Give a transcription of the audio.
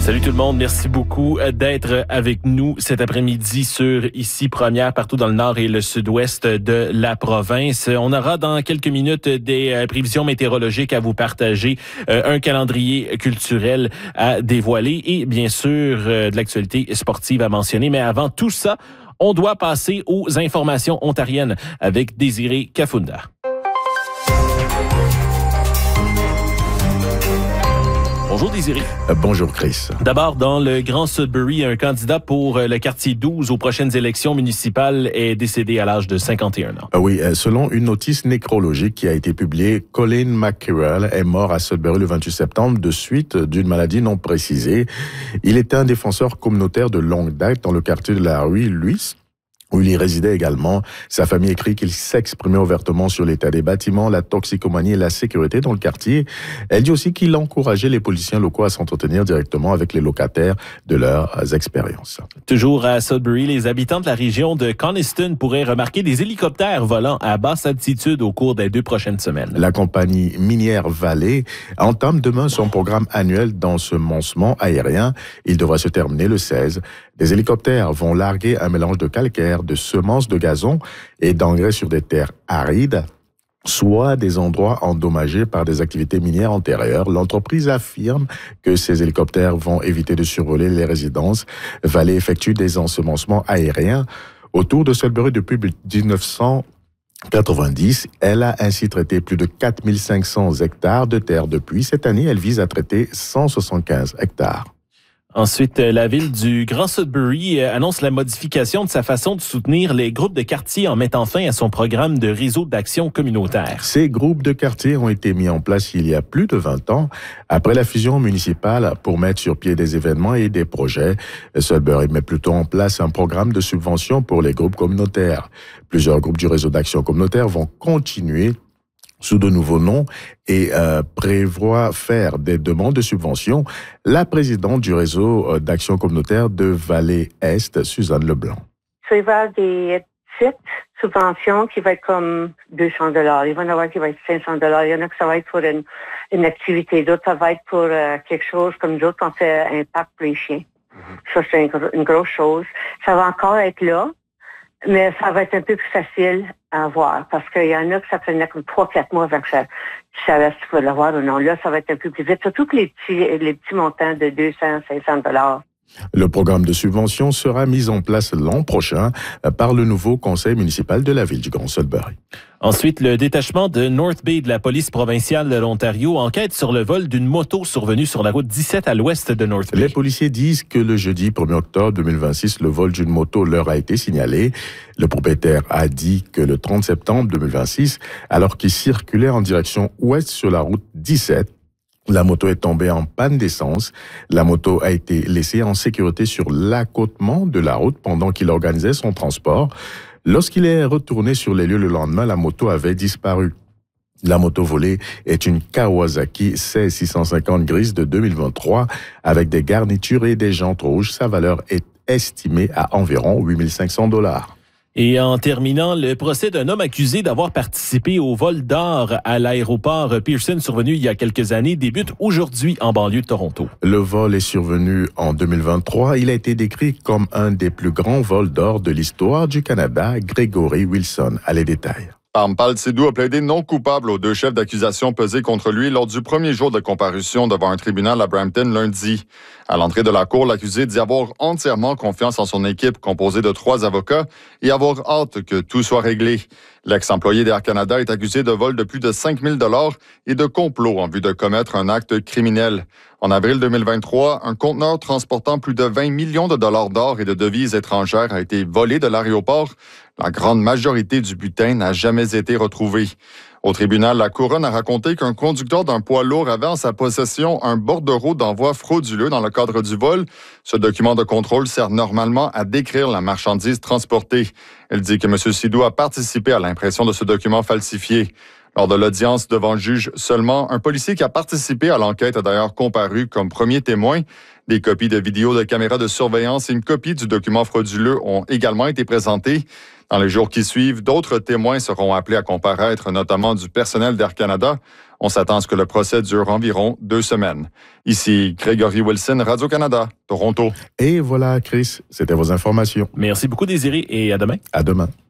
Salut tout le monde, merci beaucoup d'être avec nous cet après-midi sur Ici Première, partout dans le nord et le sud-ouest de la province. On aura dans quelques minutes des prévisions météorologiques à vous partager, un calendrier culturel à dévoiler et bien sûr de l'actualité sportive à mentionner. Mais avant tout ça, on doit passer aux informations ontariennes avec Désiré Kafunda. Bonjour Désiré. Bonjour Chris. D'abord, dans le Grand Sudbury, un candidat pour le quartier 12 aux prochaines élections municipales est décédé à l'âge de 51 ans. Oui, selon une notice nécrologique qui a été publiée, Colin McKerrell est mort à Sudbury le 28 septembre de suite d'une maladie non précisée. Il était un défenseur communautaire de longue date dans le quartier de la rue Louis, où il y résidait également. Sa famille écrit qu'il s'exprimait ouvertement sur l'état des bâtiments, la toxicomanie et la sécurité dans le quartier. Elle dit aussi qu'il encourageait les policiers locaux à s'entretenir directement avec les locataires de leurs expériences. Toujours à Sudbury, les habitants de la région de Coniston pourraient remarquer des hélicoptères volant à basse altitude au cours des 2 prochaines semaines. La compagnie minière Valley entame demain son programme annuel d'ensemencement aérien. Il devra se terminer le 16. Des hélicoptères vont larguer un mélange de calcaire, de semences de gazon et d'engrais sur des terres arides, soit des endroits endommagés par des activités minières antérieures. L'entreprise affirme que ces hélicoptères vont éviter de survoler les résidences. Valley effectue des ensemencements aériens autour de Sudbury depuis 1990. Elle a ainsi traité plus de 4500 hectares de terre depuis. Cette année, elle vise à traiter 175 hectares. Ensuite, la ville du Grand Sudbury annonce la modification de sa façon de soutenir les groupes de quartier en mettant fin à son programme de réseau d'action communautaire. Ces groupes de quartier ont été mis en place il y a plus de 20 ans, après la fusion municipale, pour mettre sur pied des événements et des projets. Sudbury met plutôt en place un programme de subvention pour les groupes communautaires. Plusieurs groupes du réseau d'action communautaire vont continuer sous de nouveaux noms et prévoit faire des demandes de subventions. La présidente du réseau d'action communautaire de Vallée-Est, Suzanne Leblanc. Ça va y avoir des petites subventions qui vont être comme 200 $. Il va y en avoir qui va être 500 $. Il y en a que ça va être pour une activité. D'autres, ça va être pour quelque chose comme d'autres qu'on fait impact pour les chiens. Ça, c'est une grosse chose. Ça va encore être là, mais ça va être un peu plus facile à avoir parce qu'il y en a que ça prenait comme 3-4 mois avant que tu savais si tu pouvais l'avoir ou non. Là, ça va être un peu plus vite, surtout que les petits montants de 200-500 $. Le programme de subvention sera mis en place l'an prochain par le nouveau conseil municipal de la ville du Grand Sudbury. Ensuite, le détachement de North Bay de la police provinciale de l'Ontario enquête sur le vol d'une moto survenue sur la route 17 à l'ouest de North Bay. Les policiers disent que le jeudi 1er octobre 2026, le vol d'une moto leur a été signalé. Le propriétaire a dit que le 30 septembre 2026, alors qu'il circulait en direction ouest sur la route 17, la moto est tombée en panne d'essence. La moto a été laissée en sécurité sur l'accotement de la route pendant qu'il organisait son transport. Lorsqu'il est retourné sur les lieux le lendemain, la moto avait disparu. La moto volée est une Kawasaki 16650 grise de 2023 avec des garnitures et des jantes rouges. Sa valeur est estimée à environ 8500 $. Et en terminant, le procès d'un homme accusé d'avoir participé au vol d'or à l'aéroport Pearson survenu il y a quelques années débute aujourd'hui en banlieue de Toronto. Le vol est survenu en 2023. Il a été décrit comme un des plus grands vols d'or de l'histoire du Canada. Grégory Wilson a les détails. Parmpal Sidou a plaidé non coupable aux 2 chefs d'accusation pesés contre lui lors du premier jour de comparution devant un tribunal à Brampton lundi. À l'entrée de la cour, l'accusé dit avoir entièrement confiance en son équipe composée de 3 avocats et avoir hâte que tout soit réglé. L'ex-employé d'Air Canada est accusé de vol de plus de 5 000 $ et de complot en vue de commettre un acte criminel. En avril 2023, un conteneur transportant plus de 20 millions de dollars d'or et de devises étrangères a été volé de l'aéroport. La grande majorité du butin n'a jamais été retrouvée. Au tribunal, la couronne a raconté qu'un conducteur d'un poids lourd avait en sa possession un bordereau d'envoi frauduleux dans le cadre du vol. Ce document de contrôle sert normalement à décrire la marchandise transportée. Elle dit que M. Sidou a participé à l'impression de ce document falsifié. Lors de l'audience devant le juge seulement, un policier qui a participé à l'enquête a d'ailleurs comparu comme premier témoin. Des copies de vidéos de caméras de surveillance et une copie du document frauduleux ont également été présentées. Dans les jours qui suivent, d'autres témoins seront appelés à comparaître, notamment du personnel d'Air Canada. On s'attend à ce que le procès dure environ 2 semaines. Ici Grégory Wilson, Radio-Canada, Toronto. Et voilà, Chris, c'était vos informations. Merci beaucoup, Désiré, et à demain. À demain.